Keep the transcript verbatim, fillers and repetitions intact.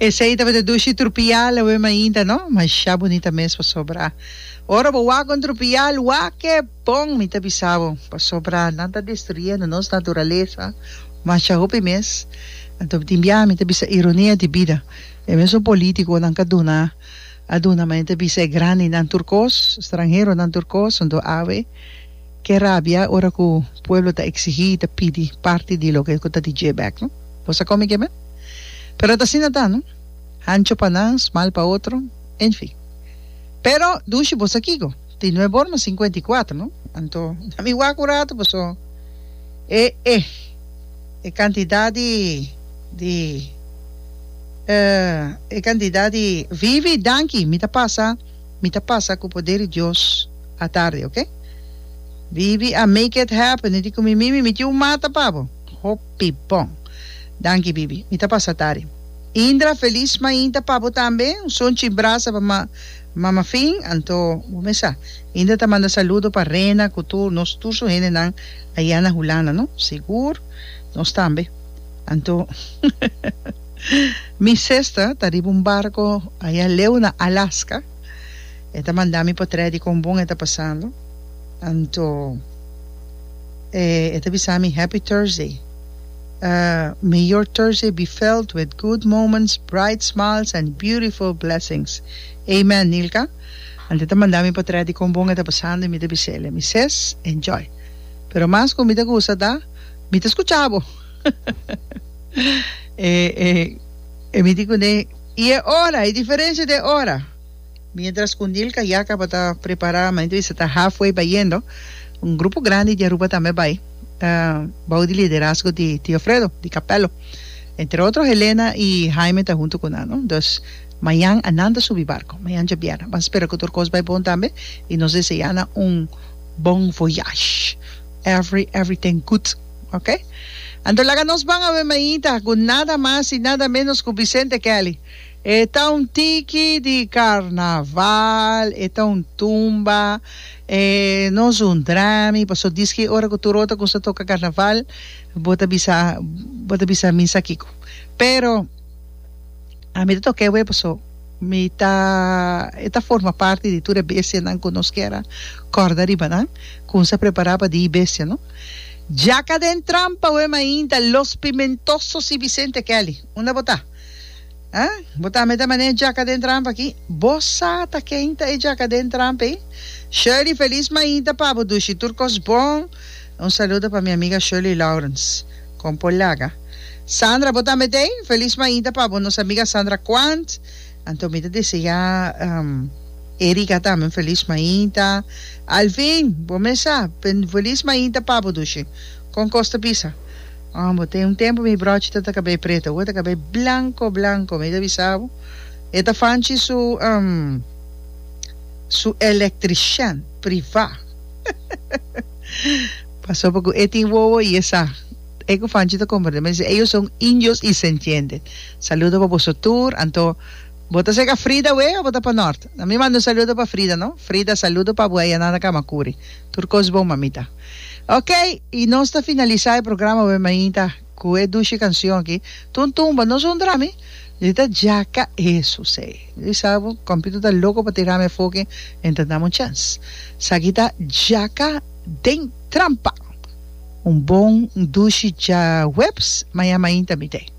Esse aí tava de dushi trupial, we mainda, no? Mas siya bonita mesmo pa sobra. Ora ba wakon trupial, wake pong mita bisabo pa sobra nada destruyendo nos naturaleza. Mas siya hopi mes. Anto timbia mita bisa ironia de vida. E mesmo político ng kaduna, aduna mita bisa grande ng turcos, extranjero ng turcos, ando ave. Que rabia ora ku pueblo ta exigir ta pidi parte di lo que ko ta di back, no? Posa come que me? Pero ta sinata, no? Hancho pa nang, small pa otro, en fin. Pero, dushi po sa kigo. Tinuwe borma cincuenta y cuatro, no? Anto, nami wakurato po so. Eh, eh. E cantidad di, di, eh, e cantidad di, vivi danki, mita pasa, mita pasa ku poder Dios a tarde, okay? Vivi a make it happen. Hindi ko mimimi, miti umata pa po. Hopi bom. Danki, Bibi. Mita pasa tari. Indra, feliz mainta papo tambe, son chibrasa pa ma, mama fin, anto, umesa. Indra ta manda saludo pa Rena, Kutur, nos turso hene ng Ayana Hulana, no? Sigur, nos tambe. Anto, mi sesta, taribong barko, aya Leona, Alaska. Eta mandami po tre di kombong eta pasando. Anto, eh, eta bisami, happy Thursday. Uh, may your Thursday be filled with good moments, bright smiles, and beautiful blessings. Amen, Nilka. Andito mandami po tre di kombong eta pasando mi te bisele. Mi ses, enjoy. Pero mas kung mi te gusta da, mi te escuchabo. eh, eh, eh, mi dico ne, y es hora, hay diferencia de hora. Mientras con Nilka ya acaba de preparar, ma está halfway bayendo, un grupo grande de Aruba también va ahí. Uh, bajo de liderazgo de Tío Fredo, de Capello. Entre otros, Helena y Jaime están junto con Ano. Entonces, mañana ananda subir barco. Mañana ya viera. Vamos a esperar que otro cosa vaya bon también. Y nos desean un bon voyage. Every, everything good. ¿Ok? Entonces, nos van a ver mañana con nada más y nada menos con Vicente Kelly. Está un tiki de carnaval, está un tumba, eh, no es un drama, pasó dice que ahora que tú rota cuando se toca carnaval, bota bisa, bota bisa misa kiko. Pero, a mí te toqué, güey, pasó, mi ta, esta forma parte de tu bestia, no conozquiera, corda riba, ¿no? Cuando se preparaba de bestia, ¿no? Yaca de entrampa, güey, mainta, los pimentosos y Vicente Kelly, una bota. Ah, botar me também jaca de trampa aqui. Bossa tá quente e jaca de trampa aí. Shirley, feliz mainta pabo dushi turcos bom. Um saludo para minha amiga Shirley Lawrence com Polaga. Sandra, botar me tem feliz mainta pabo nossa amiga Sandra Quant. Antomita deseja um, Erika também feliz mainta. Alvin, bomesa, feliz mainta pabo dushi com Costa Pisa. Ah, botei um tempo mi broche tata cabelo preto, outra cabelo blanco, blanco, me avisava. Eta fanci su um, su electrician privado. Passou por eti wowo e essa. Ego fanci ta comprende, mas ellos son indios y se entienden. Saludo para vosotros, anto bota sega Frida we o bota para norte. A mí mando saludo para Frida, ¿no? Frida, saludo para buaya nada kamakuri. Turcos bom mamita. Ok, e nós está finalizar o programa bem mainta com a ducha canção aqui. Tuntumba, não são drama. Dita jaca isso sei. E sabe, o computador tá louco para tirar me fogo, então dá uma chance. Sagita jaca den trampa. Um bom ducha já webs, mas mainta me tem.